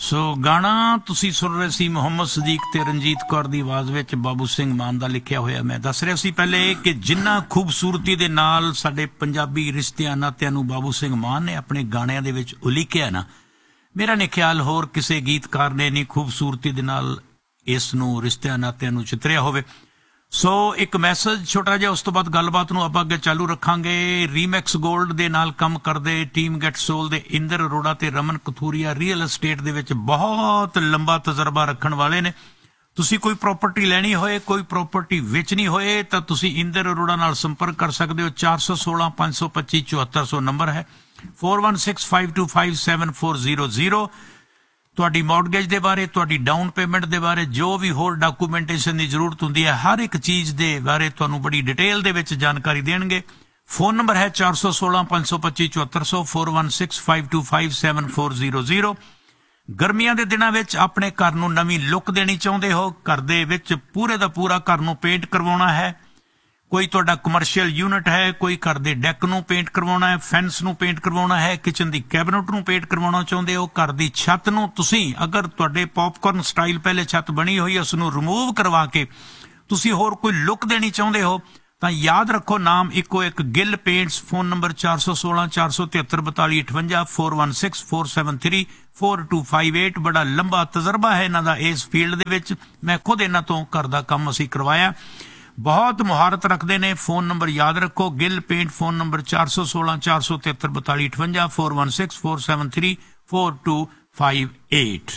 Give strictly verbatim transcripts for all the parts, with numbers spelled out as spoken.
ਸੋ ਗਾਣਾ ਤੁਸੀਂ ਸੁਣ ਰਹੇ ਸੀ ਮੁਹੰਮਦ ਸਦੀਕ ਤੇ ਰਣਜੀਤ ਕੌਰ ਦੀ ਆਵਾਜ਼ ਵਿੱਚ ਬਾਬੂ ਸਿੰਘ ਮਾਨ ਦਾ ਲਿਖਿਆ ਹੋਇਆ। ਮੈਂ ਦੱਸ ਰਿਹਾ ਸੀ ਪਹਿਲੇ ਕਿ ਜਿੰਨਾ ਖੂਬਸੂਰਤੀ ਦੇ ਨਾਲ ਸਾਡੇ ਪੰਜਾਬੀ ਰਿਸ਼ਤਿਆਂ ਨਾਤਿਆਂ ਨੂੰ ਬਾਬੂ ਸਿੰਘ ਮਾਨ ਨੇ ਆਪਣੇ ਗਾਣਿਆਂ ਦੇ ਵਿੱਚ ਉਲੀਕਿਆ ਨਾ, ਮੇਰਾ ਨਹੀਂ ਖਿਆਲ ਹੋਰ ਕਿਸੇ ਗੀਤਕਾਰ ਨੇ ਨਹੀਂ ਖੂਬਸੂਰਤੀ ਦੇ ਨਾਲ ਇਸ ਨੂੰ ਰਿਸ਼ਤਿਆਂ ਨਾਤਿਆਂ ਨੂੰ ਚਿਤਰਿਆ ਹੋਵੇ। ਸੋ ਇੱਕ ਮੈਸੇਜ ਛੋਟਾ ਜਿਹਾ, ਉਸ ਤੋਂ ਬਾਅਦ ਗੱਲਬਾਤ ਨੂੰ ਆਪਾਂ ਅੱਗੇ ਚਾਲੂ ਰੱਖਾਂਗੇ। ਰੀਮੈਕਸ ਗੋਲਡ ਦੇ ਨਾਲ ਕੰਮ ਕਰਦੇ ਟੀਮ ਗੈਟ ਸੋਲ ਦੇ ਇੰਦਰ ਅਰੋੜਾ ਤੇ ਰਮਨ ਕਥੂਰੀਆ ਰੀਅਲ ਐਸਟੇਟ ਦੇ ਵਿੱਚ ਬਹੁਤ ਲੰਬਾ ਤਜਰਬਾ ਰੱਖਣ ਵਾਲੇ ਨੇ। ਤੁਸੀਂ ਕੋਈ ਪ੍ਰਾਪਰਟੀ ਲੈਣੀ ਹੋਏ, ਕੋਈ ਪ੍ਰਾਪਰਟੀ ਵੇਚਣੀ ਹੋਏ ਤਾਂ ਤੁਸੀਂ ਇੰਦਰ ਅਰੋੜਾ ਨਾਲ ਸੰਪਰਕ ਕਰ ਸਕਦੇ ਹੋ। ਚਾਰ ਸੌ ਸੋਲਾਂ ਪੰਜ ਸੌ ਪੱਚੀ ਚੁਹੱਤਰ ਸੌ ਨੰਬਰ ਹੈ। Four one six five to five seven four zero zero. ਤੁਹਾਡੀ ਮੌਰਗੇਜ ਦੇ ਬਾਰੇ, ਤੁਹਾਡੀ ਡਾਊਨ ਪੇਮੈਂਟ ਦੇ ਬਾਰੇ, ਜੋ ਵੀ ਹੋਰ ਡਾਕੂਮੈਂਟੇਸ਼ਨ ਦੀ ਜ਼ਰੂਰਤ ਹੁੰਦੀ ਹੈ, ਹਰ ਇੱਕ ਚੀਜ਼ ਦੇ ਬਾਰੇ ਤੁਹਾਨੂੰ ਬੜੀ ਡਿਟੇਲ ਦੇ ਵਿੱਚ ਜਾਣਕਾਰੀ ਦੇਣਗੇ। ਫੋਨ ਨੰਬਰ ਹੈ ਚਾਰ ਸੌ ਸੋਲਾਂ ਪੰਜ ਸੌ ਪੱਚੀ ਚੁਹੱਤਰ ਸੌ, four one six five to five seven four zero zero. ਗਰਮੀਆਂ ਦੇ ਦਿਨਾਂ ਵਿੱਚ ਆਪਣੇ ਘਰ ਨੂੰ ਨਵੀਂ ਲੁੱਕ ਦੇਣੀ ਚਾਹੁੰਦੇ ਹੋ, ਘਰ ਦੇ ਵਿੱਚ ਪੂਰੇ ਦਾ ਪੂਰਾ ਘਰ ਨੂੰ ਪੇਂਟ ਕਰਵਾਉਣਾ ਹੈ, ਕੋਈ ਤੁਹਾਡਾ ਕਮਰਸ਼ੀਅਲ ਯੂਨਿਟ ਹੈ, ਕੋਈ ਘਰ ਦੇ ਡੈਕ ਨੂੰ ਪੇਂਟ ਕਰਵਾਉਣਾ ਹੈ, ਫੈਂਸ ਨੂੰ ਪੇਂਟ ਕਰਵਾਉਣਾ ਹੈ, ਕਿਚਨ ਦੀ ਕੈਬਨਟ ਨੂੰ ਪੇਂਟ ਕਰਵਾਉਣਾ ਚਾਹੁੰਦੇ ਹੋ, ਘਰ ਦੀ ਛੱਤ ਨੂੰ ਤੁਸੀਂ, ਅਗਰ ਤੁਹਾਡੇ ਪੌਪਕਾਰਨ ਸਟਾਈਲ ਪਹਿਲੇ ਛੱਤ ਬਣੀ ਹੋਈ ਹੈ, ਉਸ ਨੂੰ ਰਿਮੂਵ ਕਰਵਾ ਕੇ ਤੁਸੀਂ ਹੋਰ ਕੋਈ ਲੁੱਕ ਦੇਣੀ ਚਾਹੁੰਦੇ ਹੋ ਤਾਂ ਯਾਦ ਰੱਖੋ ਨਾਮ ਇੱਕੋ ਇੱਕ, ਗਿੱਲ ਪੇਂਟਸ। ਫੋਨ ਨੰਬਰ ਚਾਰ ਸੌ ਸੋਲਾਂ ਚਾਰ ਸੌ ਤਿਹੱਤਰ ਬਤਾਲੀ ਅਠਵੰਜਾ, four one six four seven three four two five eight. ਬੜਾ ਲੰਬਾ ਤਜਰਬਾ ਹੈ ਇਹਨਾਂ ਦਾ ਇਸ ਫੀਲਡ ਦੇ ਵਿੱਚ। ਮੈਂ ਖੁਦ ਇਹਨਾਂ ਤੋਂ ਘਰ ਦਾ ਕੰਮ ਅਸੀਂ ਕਰਵਾਇਆ, ਬਹੁਤ ਮੁਹਾਰਤ ਰੱਖਦੇ ਨੇ। ਫੋਨ ਨੰਬਰ ਯਾਦ ਰੱਖੋ, ਗਿੱਲ ਪੇਂਟ। ਫੋਨ ਨੰਬਰ ਚਾਰ ਸੌ ਸੋਲਾਂ ਚਾਰ ਸੌ ਤਿਹੱਤਰ ਬਤਾਲੀ ਅਠਵੰਜਾ, four one six four seven three four two five eight.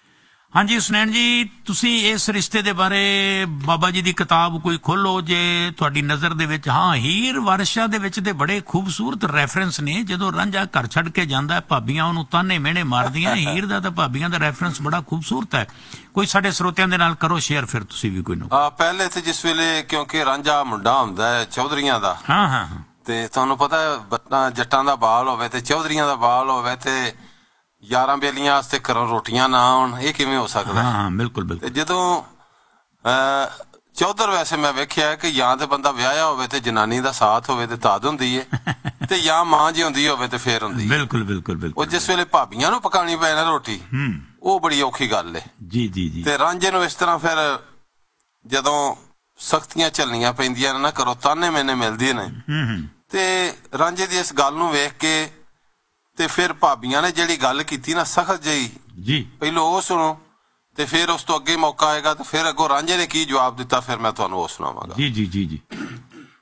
ਹਾਂਜੀ ਹੁਸਨੈਨ ਜੀ, ਤੁਸੀਂ ਇਸ ਰਿਸ਼ਤੇ ਦੇ ਬਾਰੇ ਬਾਬਾ ਜੀ ਦੀ ਕਿਤਾਬ ਕੋਈ ਖੋਲੋ ਜੇ ਤੁਹਾਡੀ ਨਜ਼ਰ ਦੇ ਵਿੱਚ। ਹਾਂ, ਹੀਰ ਵਾਰਿਸ਼ਾਂ ਦੇ ਵਿੱਚ ਤੇ ਬੜੇ ਖੂਬਸੂਰਤ ਰੈਫਰੈਂਸ ਨੇ। ਜਦੋਂ ਰਾਂਝਾ ਘਰ ਛੱਡ ਕੇ ਜਾਂਦਾ, ਭਾਬੀਆਂ ਉਹਨੂੰ ਤਾਨੇ ਮਿਹਣੇ ਮਾਰਦੀਆਂ। ਹੀਰ ਦਾ ਤਾਂ ਭਾਬੀਆਂ ਦਾ ਰੈਫਰੈਂਸ ਬੜਾ ਖੂਬਸੂਰਤ ਹੈ। ਕੋਈ ਸਾਡੇ ਸਰੋਤਿਆਂ ਦੇ ਨਾਲ ਕਰੋ ਸ਼ੇਅਰ, ਫਿਰ ਤੁਸੀਂ ਵੀ ਕੋਈ ਨਾ। ਪਹਿਲੇ ਤੇ ਜਿਸ ਵੇਲੇ ਕਿਉਂਕਿ ਰਾਂਝਾ ਮੁੰਡਾ ਹੁੰਦਾ ਹੈ ਚੌਧਰੀਆਂ ਦਾ, ਹਾਂ ਹਾਂ, ਤੇ ਤੁਹਾਨੂੰ ਪਤਾ ਜੱਟਾਂ ਦਾ ਬਾਲ ਹੋਵੇ ਤੇ ਚੌਧਰੀਆਂ ਦਾ ਬਾਲ ਹੋਵੇ ਤੇ ਯਾਰਾਂ ਬੇਲੀਆਂ ਵਾਸਤੇ ਘਰੋਂ ਰੋਟੀਆਂ ਨਾ ਆਉਣ, ਇਹ ਕਿਵੇਂ ਹੋ ਸਕਦਾ? ਹਾਂ ਬਿਲਕੁਲ ਬਿਲਕੁਲ। ਜਦੋਂ ਚੌਧਰ, ਵੈਸੇ ਮੈਂ ਵੇਖਿਆ ਕਿ ਜਾਂ ਤੇ ਬੰਦਾ ਵਿਆਹਿਆ ਹੋਵੇ ਤੇ ਜਨਾਨੀ ਦਾ ਸਾਥ ਹੋਵੇ ਤੇ ਤਾਦ ਹੁੰਦੀ ਹੈ, ਤੇ ਜਾਂ ਮਾਂ ਜੀ ਹੁੰਦੀ ਹੋਵੇ ਤੇ ਫੇਰ ਹੁੰਦੀ। ਬਿਲਕੁਲ ਬਿਲਕੁਲ ਬਿਲਕੁਲ। ਉਹ ਜਿਸ ਵੇਲੇ ਭਾਬੀਆਂ ਨੂੰ ਪਕਾਣੀ ਪਏ ਨਾ ਰੋਟੀ, ਉਹ ਬੜੀ ਔਖੀ ਗੱਲ ਹੈ। ਜੀ ਜੀ ਜੀ। ਤੇ ਰਾਂਝੇ ਨੂੰ ਇਸ ਤਰ੍ਹਾਂ ਫਿਰ ਜਦੋਂ ਸਖਤੀਆਂ ਝੱਲਣੀਆਂ ਪੈਂਦੀਆਂ ਨੇ ਨਾ, ਘਰੋਂ ਤਾਨੇ ਮੈਨੇ ਮਿਲਦੇ ਨੇ, ਤੇ ਰਾਂਝੇ ਦੀ ਇਸ ਗੱਲ ਨੂੰ ਵੇਖ ਕੇ ਤੇ ਫਿਰ ਭਾਬੀਆਂ ਨੇ ਜਿਹੜੀ ਗੱਲ ਕੀਤੀ ਨਾ ਸਖਤ ਜਿਹੀ, ਜੀ ਪਹਿਲੋਂ ਉਹ ਸੁਣੋ ਤੇ ਫਿਰ ਉਸ ਤੋਂ ਅੱਗੇ ਮੌਕਾ ਆਏਗਾ ਤੇ ਫਿਰ ਅੱਗੋਂ ਰਾਂਝੇ ਨੇ ਕੀ ਜਵਾਬ ਦਿੱਤਾ, ਫਿਰ ਮੈਂ ਤੁਹਾਨੂੰ ਉਹ ਸੁਣਾਵਾਂਗਾ। ਜੀ ਜੀ ਜੀ ਜੀ।